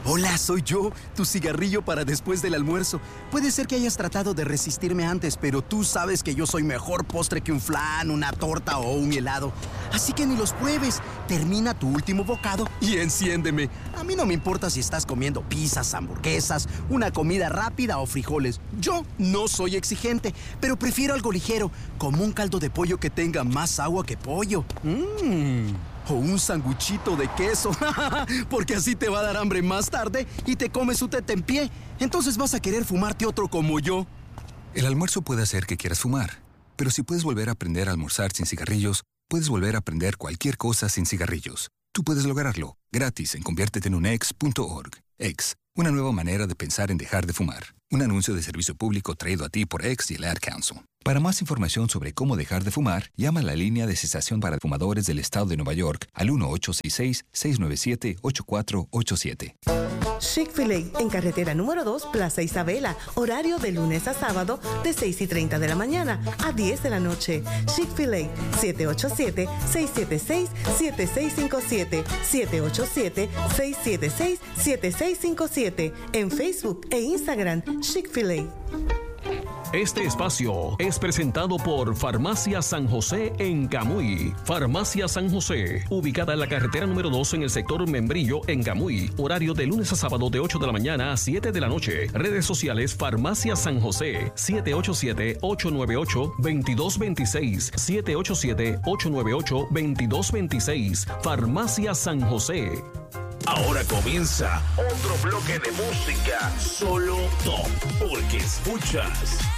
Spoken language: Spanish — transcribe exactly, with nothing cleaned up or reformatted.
Hola, soy yo, tu cigarrillo para después del almuerzo. Puede ser que hayas tratado de resistirme antes, pero tú sabes que yo soy mejor postre que un flan, una torta o un helado. Así que ni los pruebes. Termina tu último bocado y enciéndeme. A mí no me importa si estás comiendo pizzas, hamburguesas, una comida rápida o frijoles. Yo no soy exigente, pero prefiero algo ligero, como un caldo de pollo que tenga más agua que pollo. Mmm... O un sanguchito de queso, porque así te va a dar hambre más tarde y te comes un tentempié. Entonces vas a querer fumarte otro como yo. El almuerzo puede hacer que quieras fumar, pero si puedes volver a aprender a almorzar sin cigarrillos, puedes volver a aprender cualquier cosa sin cigarrillos. Tú puedes lograrlo, gratis en conviértete en un ex punto org. X, una nueva manera de pensar en dejar de fumar. Un anuncio de servicio público traído a ti por X y el Ad Council. Para más información sobre cómo dejar de fumar, llama a la línea de cesación para fumadores del estado de Nueva York al uno ocho seis seis, seis nueve siete, ocho cuatro ocho siete. Chick-fil-A en carretera número dos, Plaza Isabela. Horario de lunes a sábado de seis y treinta de la mañana a diez de la noche. Chick-fil-A, siete ocho siete, seis siete seis, siete seis cinco siete, siete ocho siete, seis siete seis, siete seis cinco siete. En Facebook e Instagram, Chick-fil-A. Este espacio es presentado por Farmacia San José en Camuy. Farmacia San José, ubicada en la carretera número dos en el sector Membrillo en Camuy. Horario de lunes a sábado de ocho de la mañana a siete de la noche. Redes sociales Farmacia San José, siete ocho siete, ocho nueve ocho, dos dos dos seis, siete ocho siete, ocho nueve ocho, dos dos dos seis. Farmacia San José. Ahora comienza otro bloque de música solo top, porque escuchas